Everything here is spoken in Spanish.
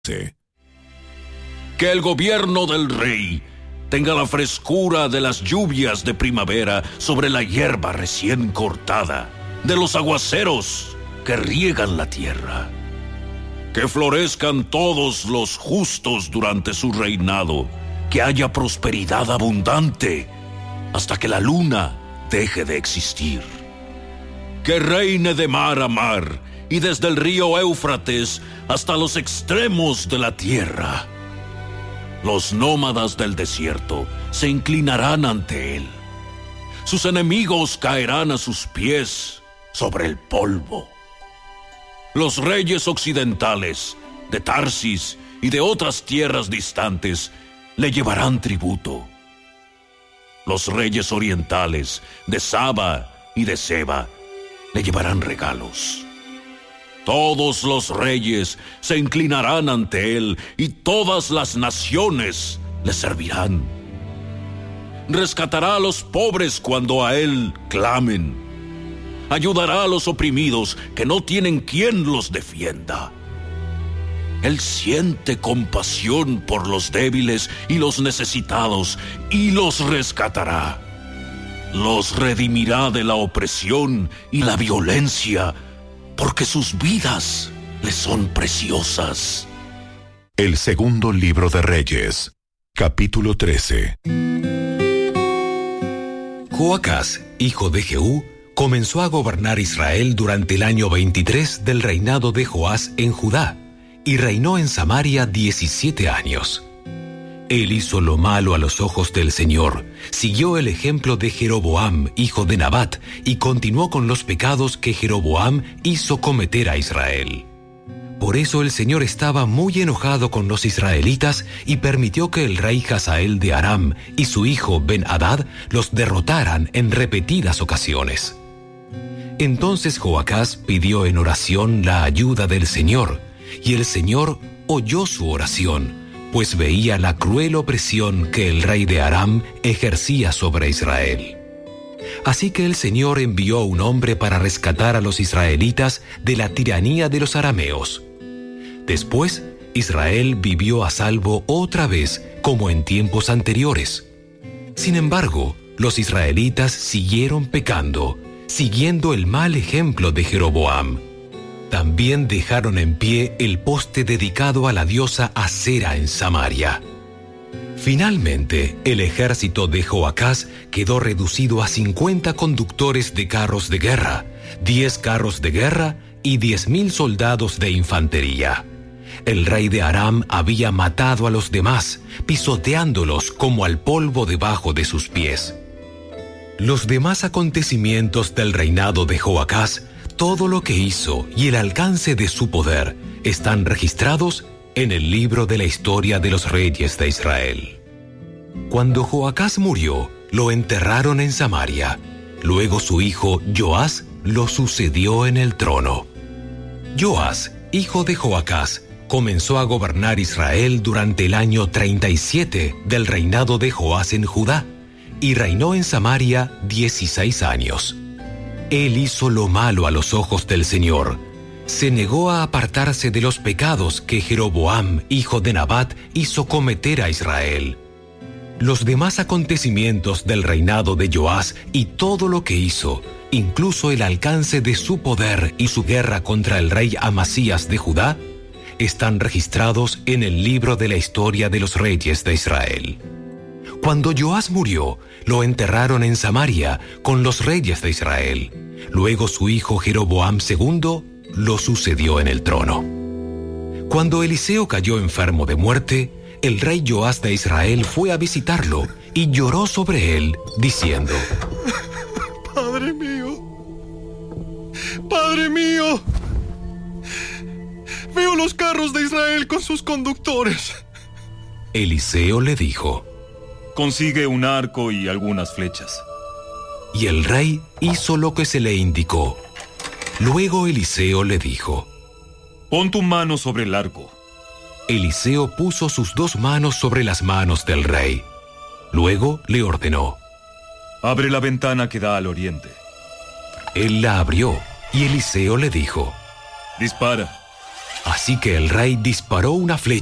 Que el gobierno del rey tenga la frescura de las lluvias de primavera sobre la hierba recién cortada, de los aguaceros que riegan la tierra. Que florezcan todos los justos durante su reinado, que haya prosperidad abundante hasta que la luna deje de existir. Que reine de mar a mar y desde el río Éufrates hasta los extremos de la tierra. Los nómadas del desierto se inclinarán ante él. Sus enemigos caerán a sus pies sobre el polvo. Los reyes occidentales de Tarsis y de otras tierras distantes le llevarán tributo. Los reyes orientales de Saba y de Seba le llevarán regalos. Todos los reyes se inclinarán ante él y todas las naciones le servirán. Rescatará a los pobres cuando a él clamen. Ayudará a los oprimidos que no tienen quien los defienda. Él siente compasión por los débiles y los necesitados y los rescatará. Los redimirá de la opresión y la violencia, porque sus vidas le son preciosas. El segundo libro de Reyes, capítulo 13. Joacás, hijo de Jehú, comenzó a gobernar Israel durante el año 23 del reinado de Joás en Judá, y reinó en Samaria 17 años. Él hizo lo malo a los ojos del Señor, siguió el ejemplo de Jeroboam, hijo de Nabat, y continuó con los pecados que Jeroboam hizo cometer a Israel. Por eso el Señor estaba muy enojado con los israelitas y permitió que el rey Hazael de Aram y su hijo Ben-Hadad los derrotaran en repetidas ocasiones. Entonces Joacás pidió en oración la ayuda del Señor, y el Señor oyó su oración, pues veía la cruel opresión que el rey de Aram ejercía sobre Israel. Así que el Señor envió un hombre para rescatar a los israelitas de la tiranía de los arameos. Después, Israel vivió a salvo otra vez como en tiempos anteriores. Sin embargo, los israelitas siguieron pecando, siguiendo el mal ejemplo de Jeroboam. También dejaron en pie el poste dedicado a la diosa Asera en Samaria. Finalmente, el ejército de Joacás quedó reducido a 50 conductores de carros de guerra, 10 carros de guerra y 10,000 soldados de infantería. El rey de Aram había matado a los demás, pisoteándolos como al polvo debajo de sus pies. Los demás acontecimientos del reinado de Joacás, todo lo que hizo y el alcance de su poder, están registrados en el libro de la historia de los reyes de Israel. Cuando Joacás murió, lo enterraron en Samaria. Luego su hijo Joás lo sucedió en el trono. Joás, hijo de Joacás, comenzó a gobernar Israel durante el año 37 del reinado de Joás en Judá, y reinó en Samaria 16 años. Él hizo lo malo a los ojos del Señor. Se negó a apartarse de los pecados que Jeroboam, hijo de Nabat, hizo cometer a Israel. Los demás acontecimientos del reinado de Joás y todo lo que hizo, incluso el alcance de su poder y su guerra contra el rey Amasías de Judá, están registrados en el libro de la historia de los reyes de Israel. Cuando Joás murió, lo enterraron en Samaria con los reyes de Israel. Luego su hijo Jeroboam II lo sucedió en el trono. Cuando Eliseo cayó enfermo de muerte, el rey Joás de Israel fue a visitarlo y lloró sobre él, diciendo: Padre mío, Padre mío, veo los carros de Israel con sus conductores. Eliseo le dijo: Consigue un arco y algunas flechas. Y el rey hizo lo que se le indicó. Luego Eliseo le dijo: Pon tu mano sobre el arco. Eliseo puso sus 2 manos sobre las manos del rey. Luego le ordenó: Abre la ventana que da al oriente. Él la abrió, y Eliseo le dijo: Dispara. Así que el rey disparó una flecha